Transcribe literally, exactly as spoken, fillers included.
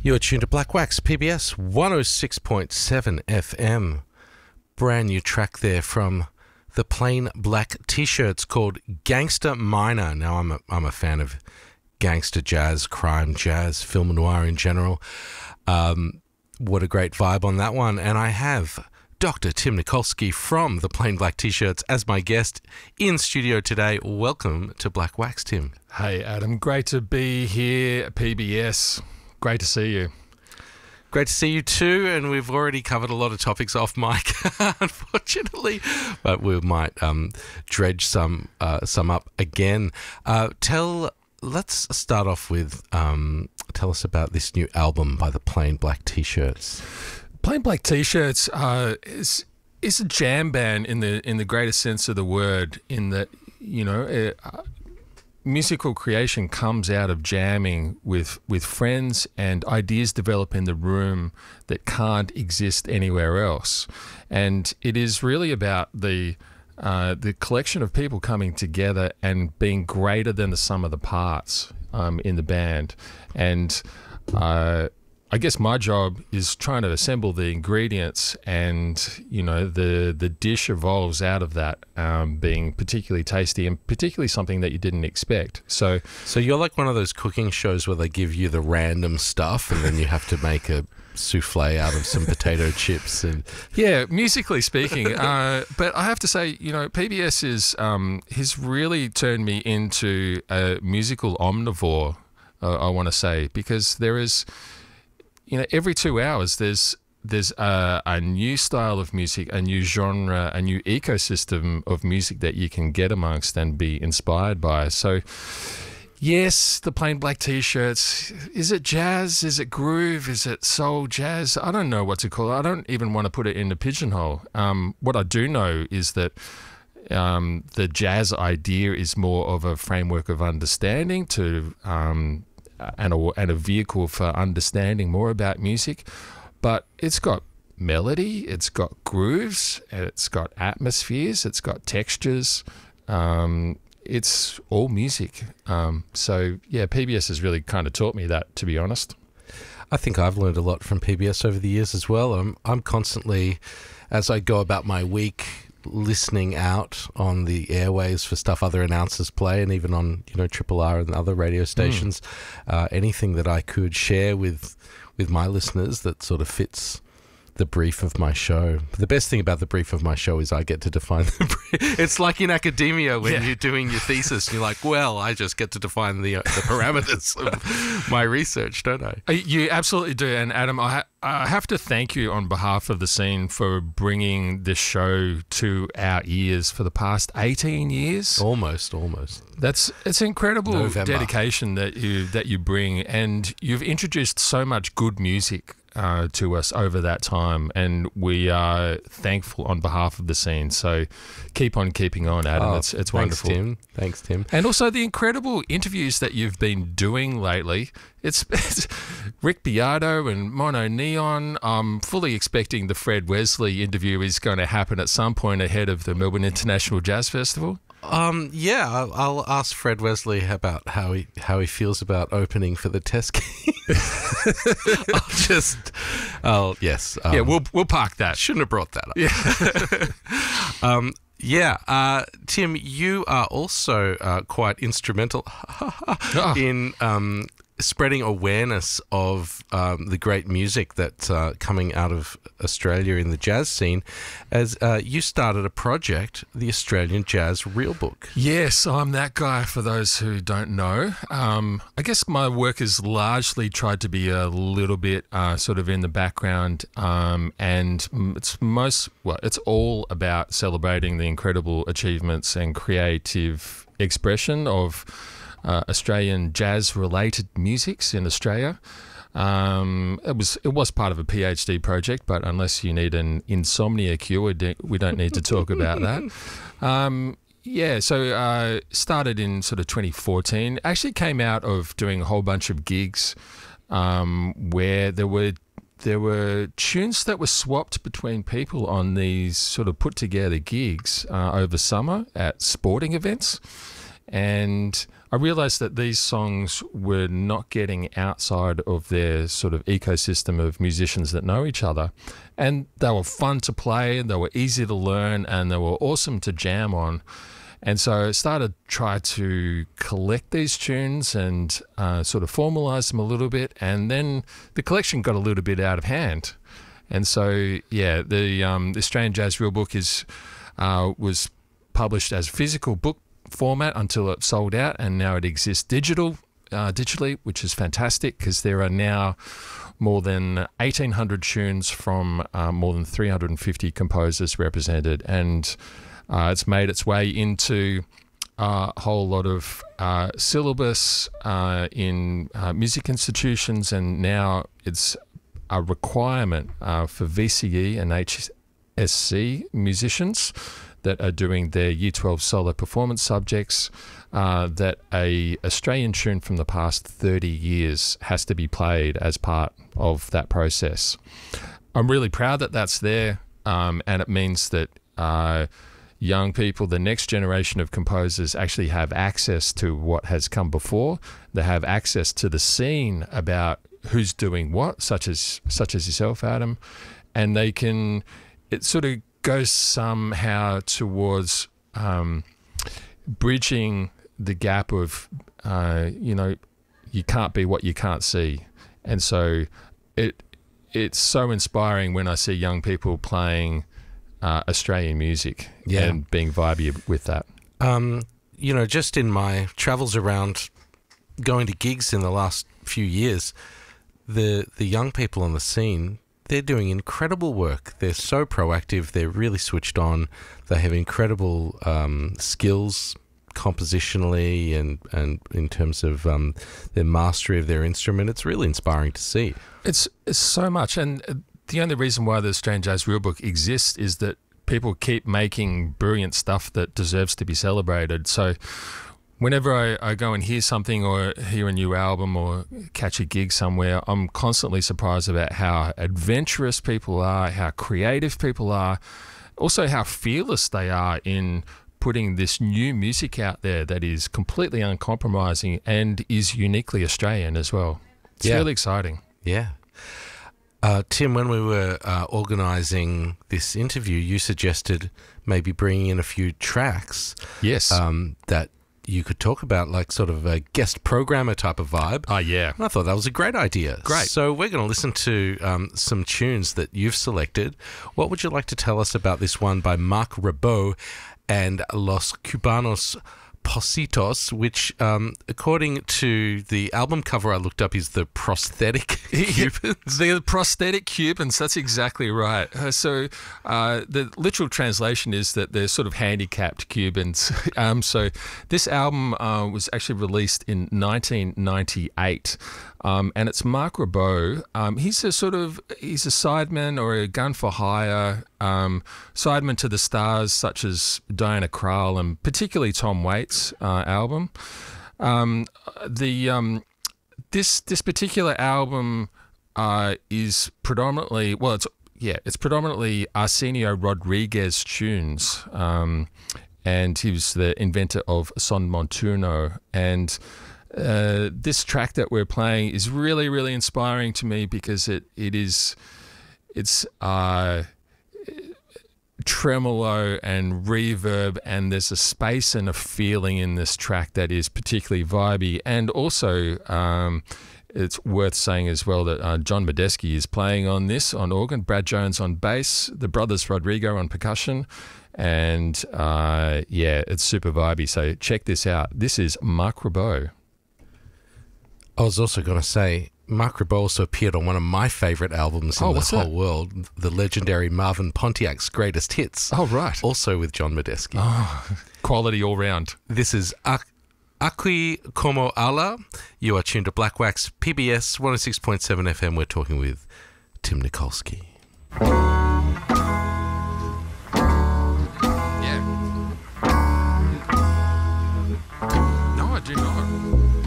You're tuned to Black Wax, P B S one oh six point seven F M. Brand new track there from the Plain Black T-Shirts called Gangster Minor. Now, I'm a, I'm a fan of gangster jazz, crime jazz, film noir in general. Um, what a great vibe on that one. And I have Doctor Tim Nikolsky from the Plain Black T-Shirts as my guest in studio today. Welcome to Black Wax, Tim. Hey, Adam. Great to be here at P B S. Great to see you. Great to see you too, and we've already covered a lot of topics off mic, unfortunately, but we might um, dredge some uh, some up again. Uh, tell, let's start off with um, tell us about this new album by the Plain Black T-Shirts. Plain Black T-Shirts uh, is is a jam band in the in the greatest sense of the word. In that, you know. It, uh, musical creation comes out of jamming with with friends, and ideas develop in the room that can't exist anywhere else. And it is really about the uh, the collection of people coming together and being greater than the sum of the parts um, in the band. And uh, I guess my job is trying to assemble the ingredients, and you know the the dish evolves out of that um, being particularly tasty and particularly something that you didn't expect. So, so you're like one of those cooking shows where they give you the random stuff, and then you have to make a souffle out of some potato chips. And yeah, musically speaking. uh, but I have to say, you know, P B S is um, has really turned me into a musical omnivore. Uh, I want to say, because there is. You know, every two hours there's there's a, a new style of music, a new genre, a new ecosystem of music that you can get amongst and be inspired by. So, yes, the Plain Black T-Shirts. Is it jazz? Is it groove? Is it soul jazz? I don't know what to call it. I don't even want to put it in a pigeonhole. Um, what I do know is that um, the jazz idea is more of a framework of understanding to... Um, And a, and a vehicle for understanding more about music, but it's got melody, it's got grooves, it's got atmospheres, it's got textures. Um, it's all music. Um, so yeah, P B S has really kind of taught me that, to be honest. I think I've learned a lot from P B S over the years as well. I'm I'm constantly, as I go about my week, listening out on the airwaves for stuff other announcers play, and even on, you know, Triple R and other radio stations, mm. uh, anything that I could share with with my listeners that sort of fits the brief of my show. The best thing about the brief of my show is I get to define the brief. It's like in academia when yeah. you're doing your thesis and you're like, well, I just get to define the, uh, the parameters of my research, don't I? You absolutely do. And Adam, I, ha- I have to thank you on behalf of the scene for bringing this show to our ears for the past eighteen years. Almost, almost. That's it's incredible November. dedication that you that you bring, and you've introduced so much good music Uh, to us over that time, and we are thankful on behalf of the scene. So keep on keeping on, Adam. Oh, it's it's thanks, wonderful. Tim. Thanks, Tim. And also the incredible interviews that you've been doing lately. It's, it's Rick Beato and Mono Neon. I'm fully expecting the Fred Wesley interview is going to happen at some point ahead of the Melbourne International Jazz Festival. Um, yeah, I'll, I'll ask Fred Wesley about how he how he feels about opening for the Test game. I'll just, oh yes, um, yeah, we'll we'll park that. Shouldn't have brought that up. Yeah, um, yeah. Uh, Tim, you are also uh, quite instrumental oh. in um, spreading awareness of um, the great music that's uh, coming out of Australia in the jazz scene, as uh, you started a project, the Australian Jazz Real Book. Yes, I'm that guy, for those who don't know. Um, I guess my work has largely tried to be a little bit uh, sort of in the background, um, and it's most, well, it's all about celebrating the incredible achievements and creative expression of Uh, Australian jazz-related musics in Australia. Um, it was it was part of a PhD project, but unless you need an insomnia cure, we, do, we don't need to talk about that. Um, yeah, so uh, started in sort of twenty fourteen. Actually came out of doing a whole bunch of gigs um, where there were there were tunes that were swapped between people on these sort of put-together gigs uh, over summer at sporting events. And I realized that these songs were not getting outside of their sort of ecosystem of musicians that know each other. And they were fun to play, they were easy to learn, and they were awesome to jam on. And so I started to try to collect these tunes and uh, sort of formalize them a little bit. And then the collection got a little bit out of hand. And so, yeah, the, um, the Australian Jazz Real Book is uh, was published as physical book format until it sold out, and now it exists digital, uh, digitally, which is fantastic because there are now more than eighteen hundred tunes from uh, more than three hundred fifty composers represented, and uh, it's made its way into uh, a whole lot of uh, syllabus uh, in uh, music institutions, and now it's a requirement uh, for V C E and H S C musicians that are doing their Year twelve solo performance subjects, uh, that a Australian tune from the past thirty years has to be played as part of that process. I'm really proud that that's there, um, and it means that uh, young people, the next generation of composers, actually have access to what has come before. They have access to the scene about who's doing what, such as such as yourself, Adam, and they can. It sort of goes somehow towards um, bridging the gap of, uh, you know, you can't be what you can't see. And so it it's so inspiring when I see young people playing uh, Australian music Yeah. and being vibey with that. Um, you know, just in my travels around going to gigs in the last few years, the the young people on the scene, they're doing incredible work. They're so proactive. They're really switched on. They have incredible um, skills compositionally and, and in terms of um, their mastery of their instrument. It's really inspiring to see. It's, it's so much. And the only reason why the Australian Jazz Real Book exists is that people keep making brilliant stuff that deserves to be celebrated. So whenever I, I go and hear something or hear a new album or catch a gig somewhere, I'm constantly surprised about how adventurous people are, how creative people are, also how fearless they are in putting this new music out there that is completely uncompromising and is uniquely Australian as well. It's Yeah. really exciting. Yeah. Uh, Tim, when we were uh, organising this interview, you suggested maybe bringing in a few tracks Yes. um, that you could talk about, like sort of a guest programmer type of vibe. Oh, yeah. And I thought that was a great idea. Great. So we're going to listen to um, some tunes that you've selected. What would you like to tell us about this one by Marc Ribot and Los Cubanos Positos, which, um, according to the album cover I looked up, is the prosthetic Cubans. They're prosthetic Cubans, that's exactly right. Uh, so uh, the literal translation is that they're sort of handicapped Cubans. um, so this album uh, was actually released in nineteen ninety-eight. Um, and it's Marc Ribot. Um, he's a sort of, he's a sideman or a gun for hire, um, sideman to the stars such as Diana Krall and particularly Tom Waits' uh, album. Um, the um, this this particular album uh, is predominantly, well, it's yeah, it's predominantly Arsenio Rodriguez tunes, um, and he was the inventor of Son Montuno. And Uh, this track that we're playing is really, really inspiring to me because it it is it's uh, tremolo and reverb, and there's a space and a feeling in this track that is particularly vibey. And also, um, it's worth saying as well that uh, John Medeski is playing on this on organ, Brad Jones on bass, the brothers Rodrigo on percussion. And uh, yeah, it's super vibey. So check this out. This is Marc Ribot. I was also going to say, Marc Ribot also appeared on one of my favourite albums in Oh, the what's whole that? world, the legendary Marvin Pontiac's Greatest Hits. Oh, right. Also with John Medeski. Oh, quality all round. This is Ac- Aquí Como Ala. You are tuned to Black Wax P B S one oh six point seven F M. We're talking with Tim Nikolsky.